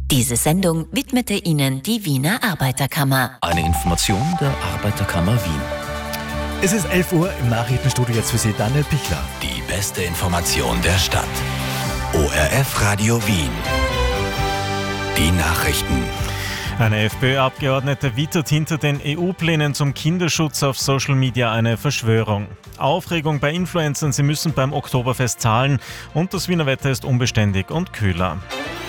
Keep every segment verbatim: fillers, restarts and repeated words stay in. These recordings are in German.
Diese Sendung widmete Ihnen die Wiener Arbeiterkammer. Eine Information der Arbeiterkammer Wien. Es ist elf Uhr, im Nachrichtenstudio jetzt für Sie Daniel Pichler. Die beste Information der Stadt. O R F Radio Wien. Die Nachrichten. Eine FPÖ-Abgeordnete wittert hinter den E U-Plänen zum Kinderschutz auf Social Media eine Verschwörung. Aufregung bei Influencern, sie müssen beim Oktoberfest zahlen und das Wiener Wetter ist unbeständig und kühler.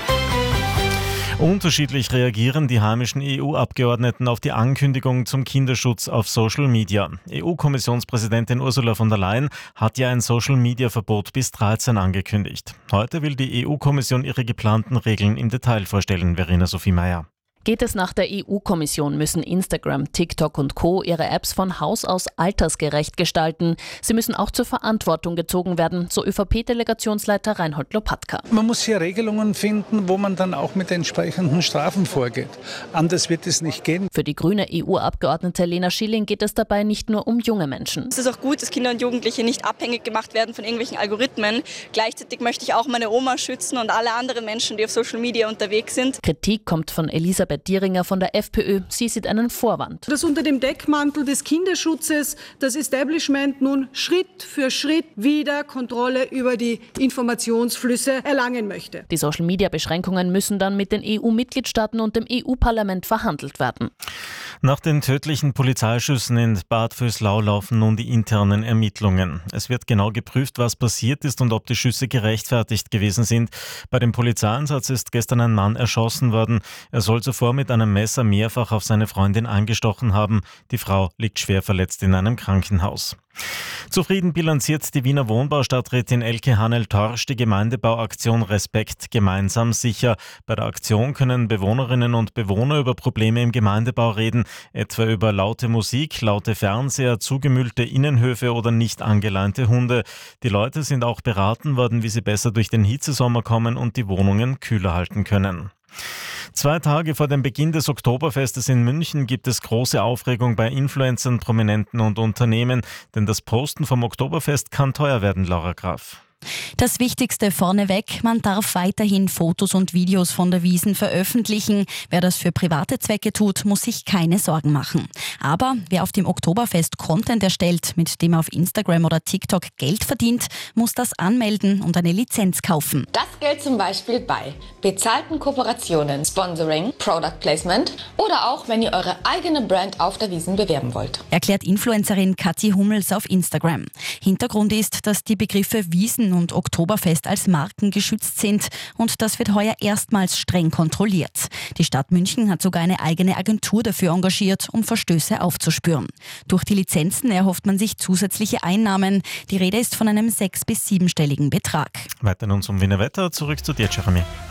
Unterschiedlich reagieren die heimischen E U-Abgeordneten auf die Ankündigung zum Kinderschutz auf Social Media. E U-Kommissionspräsidentin Ursula von der Leyen hat ja ein Social-Media-Verbot bis dreizehn angekündigt. Heute will die E U-Kommission ihre geplanten Regeln im Detail vorstellen, Verena Sophie Meyer. Geht es nach der E U-Kommission, müssen Instagram, TikTok und Co. ihre Apps von Haus aus altersgerecht gestalten. Sie müssen auch zur Verantwortung gezogen werden, so ÖVP-Delegationsleiter Reinhold Lopatka. Man muss hier Regelungen finden, wo man dann auch mit entsprechenden Strafen vorgeht. Anders wird es nicht gehen. Für die grüne E U-Abgeordnete Lena Schilling geht es dabei nicht nur um junge Menschen. Es ist auch gut, dass Kinder und Jugendliche nicht abhängig gemacht werden von irgendwelchen Algorithmen. Gleichzeitig möchte ich auch meine Oma schützen und alle anderen Menschen, die auf Social Media unterwegs sind. Kritik kommt von Elisabeth Dieringer von der FPÖ. Sie sieht einen Vorwand. Dass unter dem Deckmantel des Kinderschutzes das Establishment nun Schritt für Schritt wieder Kontrolle über die Informationsflüsse erlangen möchte. Die Social-Media-Beschränkungen müssen dann mit den E U-Mitgliedstaaten und dem E U-Parlament verhandelt werden. Nach den tödlichen Polizeischüssen in Bad Vöslau laufen nun die internen Ermittlungen. Es wird genau geprüft, was passiert ist und ob die Schüsse gerechtfertigt gewesen sind. Bei dem Polizeieinsatz ist gestern ein Mann erschossen worden. Er soll zuvor mit einem Messer mehrfach auf seine Freundin eingestochen haben. Die Frau liegt schwer verletzt in einem Krankenhaus. Zufrieden bilanziert die Wiener Wohnbaustadträtin Elke Hanel-Torsch die Gemeindebauaktion Respekt gemeinsam sicher. Bei der Aktion können Bewohnerinnen und Bewohner über Probleme im Gemeindebau reden, etwa über laute Musik, laute Fernseher, zugemüllte Innenhöfe oder nicht angeleinte Hunde. Die Leute sind auch beraten worden, wie sie besser durch den Hitzesommer kommen und die Wohnungen kühler halten können. Zwei Tage vor dem Beginn des Oktoberfestes in München gibt es große Aufregung bei Influencern, Prominenten und Unternehmen, denn das Posten vom Oktoberfest kann teuer werden, Laura Graf. Das Wichtigste vorneweg, man darf weiterhin Fotos und Videos von der Wiesn veröffentlichen. Wer das für private Zwecke tut, muss sich keine Sorgen machen. Aber wer auf dem Oktoberfest Content erstellt, mit dem er auf Instagram oder TikTok Geld verdient, muss das anmelden und eine Lizenz kaufen. Das gilt zum Beispiel bei bezahlten Kooperationen, Sponsoring, Product Placement oder auch, wenn ihr eure eigene Brand auf der Wiesn bewerben wollt. Erklärt Influencerin Kathi Hummels auf Instagram. Hintergrund ist, dass die Begriffe Wiesn und Oktoberfest als Marken geschützt sind und das wird heuer erstmals streng kontrolliert. Die Stadt München hat sogar eine eigene Agentur dafür engagiert, um Verstöße aufzuspüren. Durch die Lizenzen erhofft man sich zusätzliche Einnahmen. Die Rede ist von einem sechs- bis siebenstelligen Betrag. Weiter nun zum Wiener Wetter, zurück zu dir, Jeremy.